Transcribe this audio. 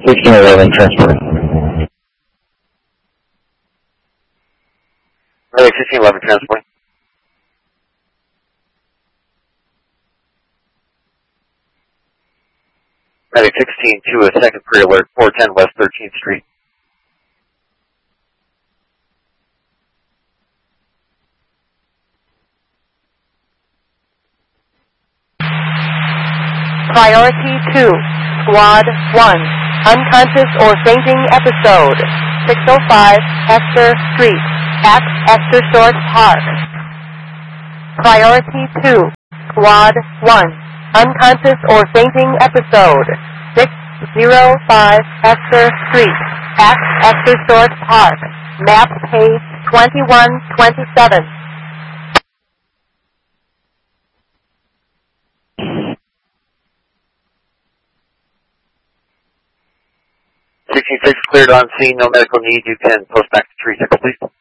1611 transport. Medic 1611 transport. Medic 16 to a second pre-alert, 410 West 13th Street. Priority 2, Squad 1, unconscious or fainting episode, 605 Esther Street, at Esther Short Park. Priority 2, Squad 1, unconscious or fainting episode, 605 Esther Street, at Esther Short Park, map page 2127. 16-6 cleared on scene, no medical need. You can post back to 36, please.